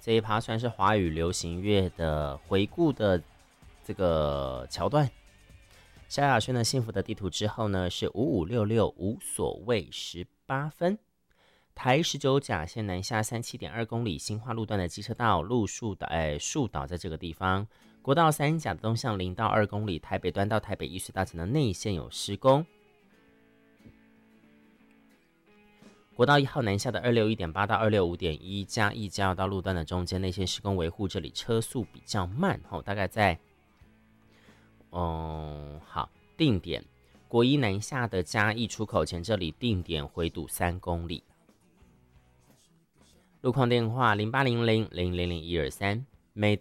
这一趴算是华语流行乐的回顾的这个桥段。萧亚轩的《幸福的地图》之后呢，是5566无所谓18分。台19甲线南下37.2公里新化路段的机车道树倒在这个地方。国道3甲的东向0到2公里，台北端到台北一水大桥的内线有施工。国道1号南下的261.8到265.1，嘉义交流道路段的中间内线施工维护，这里车速比较慢，大概在好定点国一南下的嘉义出口前，这里定点回堵3公里。路况电话0800000123。